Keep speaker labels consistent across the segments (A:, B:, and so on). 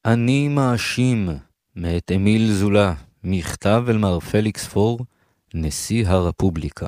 A: אני מאשים, מאת אמיל זולה, מכתב אל מר פליקס פור, נשיא הרפובליקה.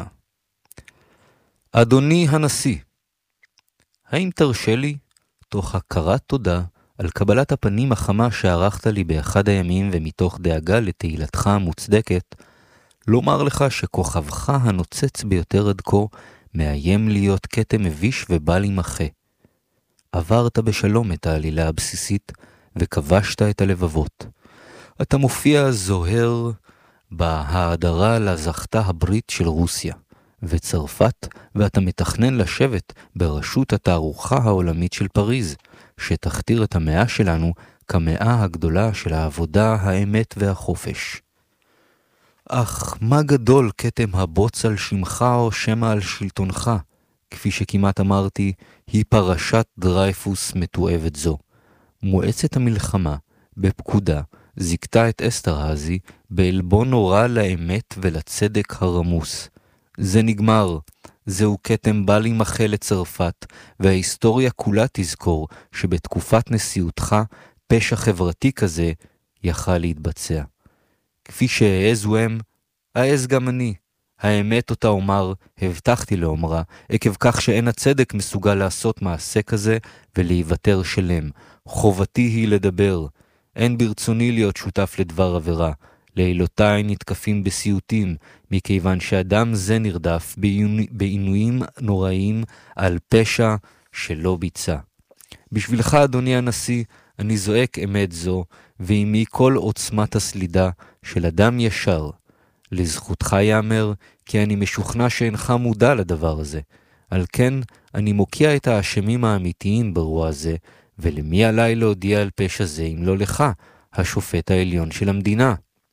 A: אדוני הנשיא, האם תרשה לי, תוך הכרת תודה על קבלת הפנים החמה שערכת לי באחד הימים ומתוך דאגה לתהילתך המוצדקת, לומר לך שכוכבך הנוצץ ביותר עד כה מאיים להיות קטע מביש ובל ימחה. עברת בשלום את העלילה הבסיסית וכבשת את הלבבות. אתה מופיע זוהר בהאדרה לה זכתה הברית של רוסיה וצרפת, ואתה מתכנן לשבת בראשות התערוכה העולמית של פריז, שתכתיר את המאה שלנו כמאה הגדולה של העבודה, האמת והחופש. אך מה גדול כתם הבוץ על שמך או שמא על שלטונך, כפי שכמעט אמרתי, היא פרשת דרייפוס מתועבת זו. מועצת המלחמה, בפקודה, זיקתה את אסטרהזי בעלבון נורא לאמת ולצדק הרמוס. זה נגמר, זהו כתם בל ימחה לצרפת, וההיסטוריה כולה תזכור שבתקופת נשיאותך פשע חברתי כזה יכל להתבצע. כפי שהעזו הם, העז גם אני. האמת אותה אומר, הבטחתי לאומרה, עקב כך שאין הצדק מסוגל לעשות מעשה כזה ולהיוותר שלם. חובתי היא לדבר. אין ברצוני להיות שותף לדבר עבירה. לילותיי נתקפים בסיוטים, מכיוון שאדם זה נרדף בעינויים נוראים על פשע שלא ביצע. בשבילך, אדוני הנשיא, אני זועק אמת זו, ועימי כל עוצמת הסלידה של אדם ישר. לזכותך יאמר, כי אני משוכנע שאינך מודע לדבר הזה. על כן, אני מוקיע את האשמים האמיתיים ברוע הזה, ולמי עליי להודיע על פשע זה אם לא לך, השופט העליון של המדינה.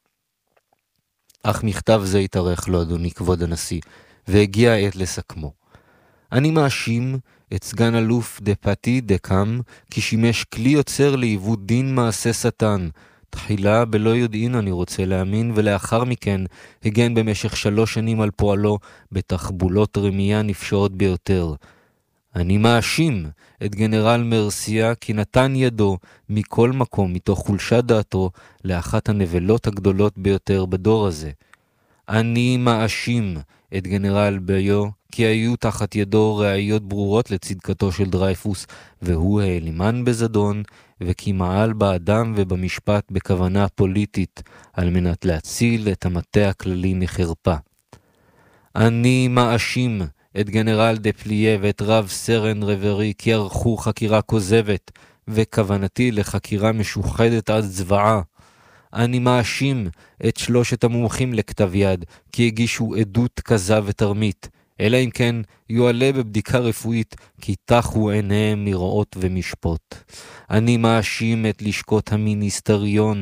A: אך מכתב זה התארך לו, אדוני כבוד הנשיא, והגיע העת לסכמו. אני מאשים את סגן אלוף דה פאטי דה קאם, כי שימש כלי יוצר לעיוות דין מעשה שטן. תחילה בלא יודעין אני רוצה להאמין, ולאחר מכן הגן במשך 3 שנים על פועלו בתחבולות רמייה נפשעות ביותר. אני מאשים את גנרל מרסיה כי נתן ידו מכל מקום מתוך חולשת דעתו לאחת הנבלות הגדולות ביותר בדור הזה. אני מאשים את גנרל ביו כי היו תחת ידו ראיות ברורות לצדקתו של דרייפוס, והוא העלימן בזדון, וכי מעל באדם ובמשפט בכוונה פוליטית על מנת להציל את המטה הכללי מחרפה. אני מאשים את גנרל דה פליה ואת רב סרן רברי כי ערכו חקירה כוזבת, וכוונתי לחקירה משוחדת עד זוועה. אני מאשים את 3 המומחים לכתב יד כי הגישו עדות כזב ותרמית, אלא אם כן יועלה בבדיקה רפואית כי תחו עיניהם מראות ומשפוט. אני מאשים את לשכות המיניסטריון